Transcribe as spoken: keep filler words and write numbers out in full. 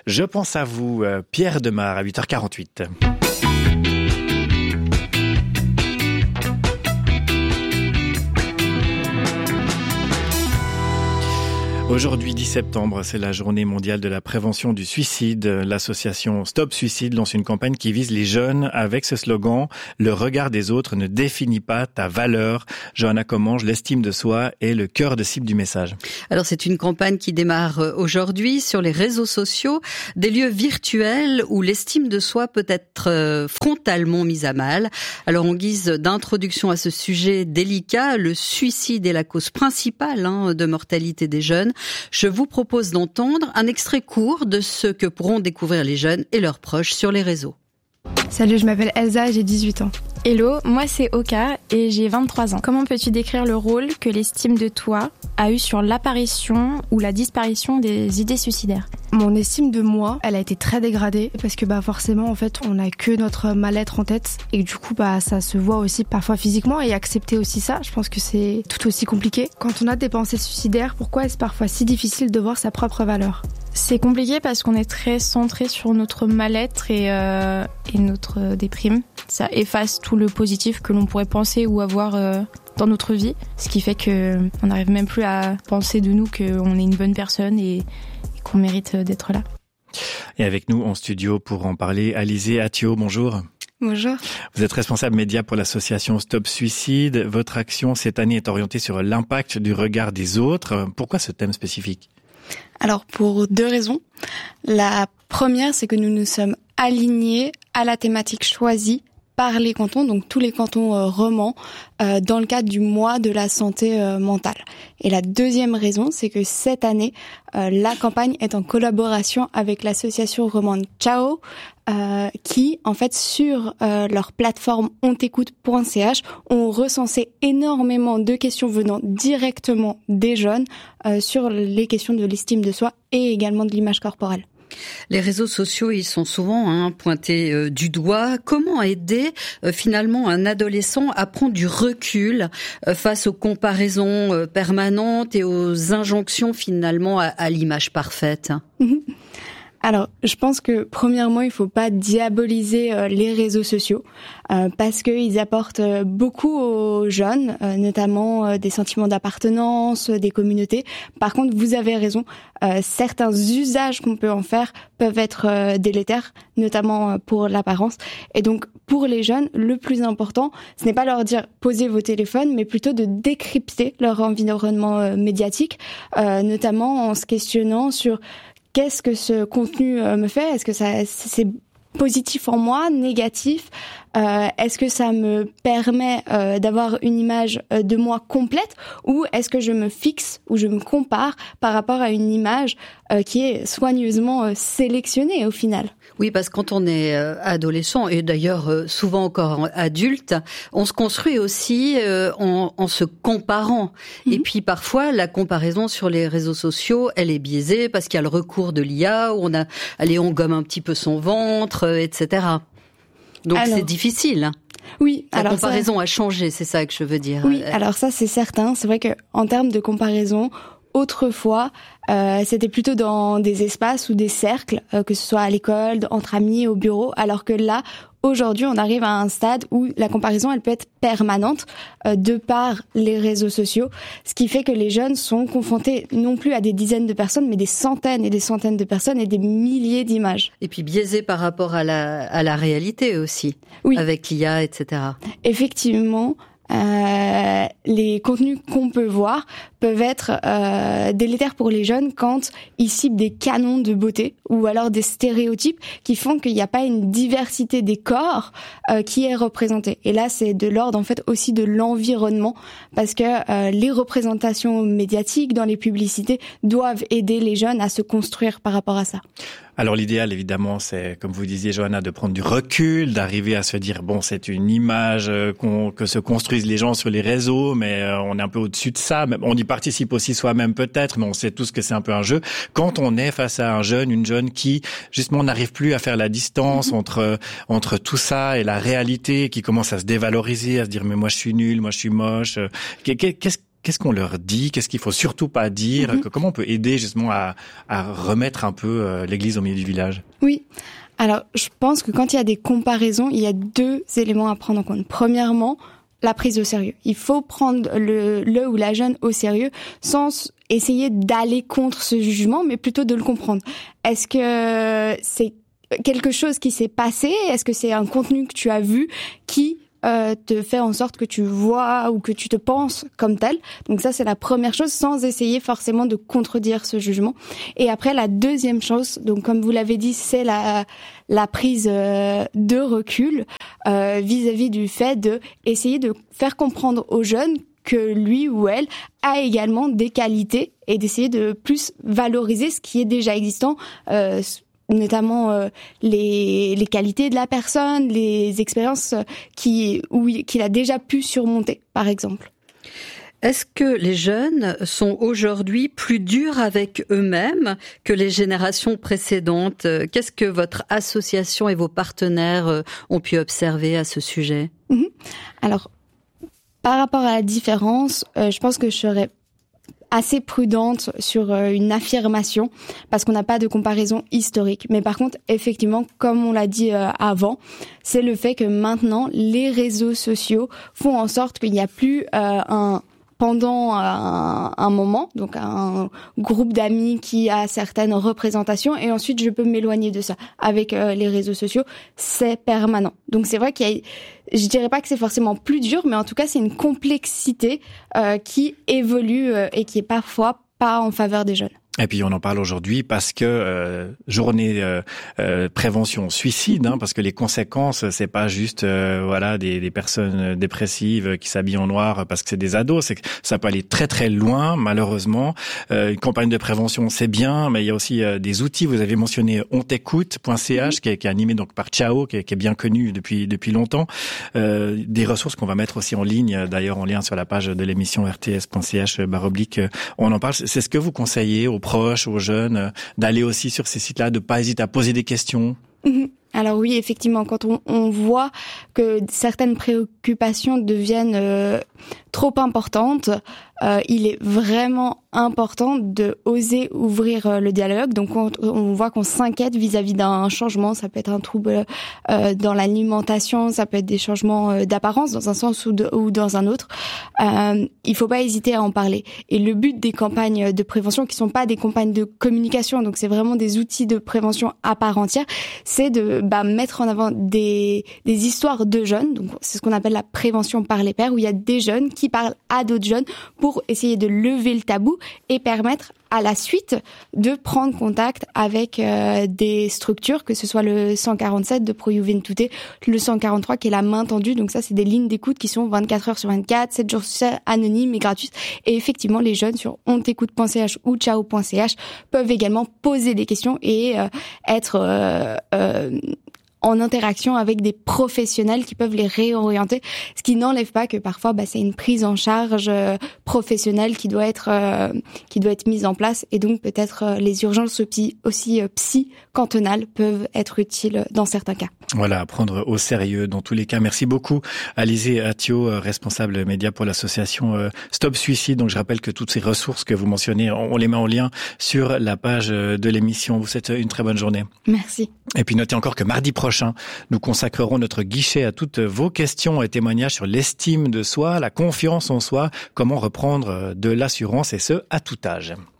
Je pense à vous, Pierre Demar, à huit heures quarante-huit. Aujourd'hui, dix septembre, c'est la journée mondiale de la prévention du suicide. L'association Stop Suicide lance une campagne qui vise les jeunes avec ce slogan « Le regard des autres ne définit pas ta valeur ». Johanna Commange, l'estime de soi est le cœur de cible du message. Alors, c'est une campagne qui démarre aujourd'hui sur les réseaux sociaux, des lieux virtuels où l'estime de soi peut être frontalement mise à mal. Alors, en guise d'introduction à ce sujet délicat, le suicide est la cause principale hein, de mortalité des jeunes. Je vous propose d'entendre un extrait court de ce que pourront découvrir les jeunes et leurs proches sur les réseaux. Salut, je m'appelle Elsa, j'ai dix-huit ans. Hello, moi c'est Oka et j'ai vingt-trois ans. Comment peux-tu décrire le rôle que l'estime de toi a eu sur l'apparition ou la disparition des idées suicidaires ? Mon estime de moi, elle a été très dégradée parce que bah forcément en fait on n'a que notre mal-être en tête et du coup bah ça se voit aussi parfois physiquement et accepter aussi ça, je pense que c'est tout aussi compliqué. Quand on a des pensées suicidaires, pourquoi est-ce parfois si difficile de voir sa propre valeur ? C'est compliqué parce qu'on est très centré sur notre mal-être et, euh, et notre déprime. Ça efface tout le positif que l'on pourrait penser ou avoir euh, dans notre vie, ce qui fait qu'on n'arrive même plus à penser de nous qu'on est une bonne personne et, et qu'on mérite d'être là. Et avec nous en studio pour en parler, Alizé Atio, bonjour. Bonjour. Vous êtes responsable média pour l'association Stop Suicide. Votre action cette année est orientée sur l'impact du regard des autres. Pourquoi ce thème spécifique ? Alors pour deux raisons. La première, c'est que nous nous sommes alignés à la thématique choisie par les cantons, donc tous les cantons euh, romans, euh, dans le cadre du mois de la santé euh, mentale. Et la deuxième raison, c'est que cette année, euh, la campagne est en collaboration avec l'association romande Ciao, euh, qui, en fait, sur euh, leur plateforme on t'écoute point c h, ont recensé énormément de questions venant directement des jeunes euh, sur les questions de l'estime de soi et également de l'image corporelle. Les réseaux sociaux, ils sont souvent hein, pointés euh, du doigt. Comment aider euh, finalement un adolescent à prendre du recul euh, face aux comparaisons euh, permanentes et aux injonctions finalement à, à l'image parfaite ? Alors, je pense que premièrement, il faut pas diaboliser euh, les réseaux sociaux euh, parce qu'ils apportent euh, beaucoup aux jeunes, euh, notamment euh, des sentiments d'appartenance, euh, des communautés. Par contre, vous avez raison, euh, certains usages qu'on peut en faire peuvent être euh, délétères, notamment euh, pour l'apparence. Et donc, pour les jeunes, le plus important, ce n'est pas leur dire posez vos téléphones, mais plutôt de décrypter leur environnement euh, médiatique, euh, notamment en se questionnant sur qu'est-ce que ce contenu me fait ? Est-ce que ça c'est positif en moi, négatif ? euh, Est-ce que ça me permet euh, d'avoir une image de moi complète ? Ou est-ce que je me fixe ou je me compare par rapport à une image euh, qui est soigneusement euh, sélectionnée au final ? Oui, parce que quand on est adolescent, et d'ailleurs souvent encore adulte, on se construit aussi en, en se comparant. Mmh. Et puis parfois, la comparaison sur les réseaux sociaux, elle est biaisée parce qu'il y a le recours de l'I A, où on a, allez, on gomme un petit peu son ventre, et cetera. Donc alors, c'est difficile. Oui, la alors comparaison ça... a changé, c'est ça que je veux dire. Oui, alors ça c'est certain. C'est vrai que en termes de comparaison, autrefois, euh, c'était plutôt dans des espaces ou des cercles, euh, que ce soit à l'école, entre amis, au bureau, alors que là, aujourd'hui, on arrive à un stade où la comparaison, elle peut être permanente euh, de par les réseaux sociaux, ce qui fait que les jeunes sont confrontés non plus à des dizaines de personnes, mais des centaines et des centaines de personnes et des milliers d'images. Et puis biaisés par rapport à la, à la réalité aussi, oui. Avec l'I A, et cetera. Effectivement. Euh, les contenus qu'on peut voir peuvent être euh, délétères pour les jeunes quand ils ciblent des canons de beauté ou alors des stéréotypes qui font qu'il n'y a pas une diversité des corps euh, qui est représentée. Et là, c'est de l'ordre en fait aussi de l'environnement parce que euh, les représentations médiatiques dans les publicités doivent aider les jeunes à se construire par rapport à ça. Alors l'idéal, évidemment, c'est, comme vous disiez, Johanna, de prendre du recul, d'arriver à se dire, bon, c'est une image qu'on, que se construisent les gens sur les réseaux, mais on est un peu au-dessus de ça. On y participe aussi soi-même peut-être, mais on sait tous que c'est un peu un jeu. Quand on est face à un jeune, une jeune qui, justement, n'arrive plus à faire la distance entre entre tout ça et la réalité, qui commence à se dévaloriser, à se dire, mais moi je suis nul, moi je suis moche. Qu'est-ce qu'est-ce qu'on leur dit? Qu'est-ce qu'il faut surtout pas dire? Mm-hmm. Comment on peut aider justement à, à remettre un peu euh, l'église au milieu du village? Oui. Alors, je pense que quand il y a des comparaisons, il y a deux éléments à prendre en compte. Premièrement, la prise au sérieux. Il faut prendre le, le ou la jeune au sérieux sans essayer d'aller contre ce jugement, mais plutôt de le comprendre. Est-ce que c'est quelque chose qui s'est passé? Est-ce que c'est un contenu que tu as vu qui euh, te fait en sorte que tu vois ou que tu te penses comme tel? Donc ça, c'est la première chose, sans essayer forcément de contredire ce jugement. Et après, la deuxième chose, donc comme vous l'avez dit, c'est la la prise euh, de recul euh, vis-à-vis du fait de essayer de faire comprendre aux jeunes que lui ou elle a également des qualités et d'essayer de plus valoriser ce qui est déjà existant, euh, notamment euh, les, les qualités de la personne, les expériences qui, où, qu'il a déjà pu surmonter, par exemple. Est-ce que les jeunes sont aujourd'hui plus durs avec eux-mêmes que les générations précédentes? Qu'est-ce que votre association et vos partenaires ont pu observer à ce sujet? Mmh. Alors, par rapport à la différence, euh, je pense que je serais assez prudente sur euh, une affirmation parce qu'on n'a pas de comparaison historique. Mais par contre, effectivement, comme on l'a dit euh, avant, c'est le fait que maintenant, les réseaux sociaux font en sorte qu'il n'y a plus euh, un pendant un, un moment, donc un groupe d'amis qui a certaines représentations, et ensuite je peux m'éloigner de ça. Avec euh, les réseaux sociaux, c'est permanent. Donc c'est vrai qu'il y a, je dirais pas que c'est forcément plus dur, mais en tout cas c'est une complexité euh, qui évolue euh, et qui est parfois pas en faveur des jeunes. Et puis on en parle aujourd'hui parce que euh, journée euh, euh, prévention suicide, hein, parce que les conséquences, c'est pas juste euh, voilà des, des personnes dépressives qui s'habillent en noir parce que c'est des ados, c'est que ça peut aller très très loin malheureusement. Euh, une campagne de prévention c'est bien, mais il y a aussi euh, des outils. Vous avez mentionné on t'écoute point c h qui est, qui est animé donc par Ciao, qui est, qui est bien connu depuis depuis longtemps. Euh, des ressources qu'on va mettre aussi en ligne, d'ailleurs en lien sur la page de l'émission r t s point c h barre oblique. On en parle. C'est ce que vous conseillez aux proches, aux jeunes, d'aller aussi sur ces sites-là, de pas hésiter à poser des questions? Mmh. Alors oui, effectivement, quand on, on voit que certaines préoccupations deviennent euh, trop importantes, euh, il est vraiment important de oser ouvrir le dialogue. Donc on, on voit qu'on s'inquiète vis-à-vis d'un changement, ça peut être un trouble euh, dans l'alimentation, ça peut être des changements euh, d'apparence dans un sens ou, de, ou dans un autre. Euh, il faut pas hésiter à en parler. Et le but des campagnes de prévention, qui sont pas des campagnes de communication, donc c'est vraiment des outils de prévention à part entière, c'est de bah, mettre en avant des, des histoires de jeunes. Donc c'est ce qu'on appelle la prévention par les pairs, où il y a des jeunes qui parlent à d'autres jeunes pour essayer de lever le tabou et permettre à la suite de prendre contact avec euh, des structures, que ce soit le cent quarante-sept de Pro Juventute, le cent quarante-trois qui est la main tendue. Donc ça, c'est des lignes d'écoute qui sont vingt-quatre heures sur vingt-quatre, sept jours sur sept, anonymes et gratuites. Et effectivement, les jeunes sur on t'écoute point c h ou ciao point c h peuvent également poser des questions et euh, être euh, euh, en interaction avec des professionnels qui peuvent les réorienter, ce qui n'enlève pas que parfois bah, c'est une prise en charge euh, professionnelle qui doit être euh, qui doit être mise en place, et donc peut-être euh, les urgences aussi, aussi euh, psy cantonales peuvent être utiles dans certains cas. Voilà, à prendre au sérieux dans tous les cas. Merci beaucoup Alizé Atio, responsable média pour l'association euh, Stop Suicide. Donc je rappelle que toutes ces ressources que vous mentionnez, on, on les met en lien sur la page de l'émission. Vous souhaite une très bonne journée. Merci. Et puis notez encore que mardi prochain, nous consacrerons notre guichet à toutes vos questions et témoignages sur l'estime de soi, la confiance en soi, comment reprendre de l'assurance, et ce, à tout âge.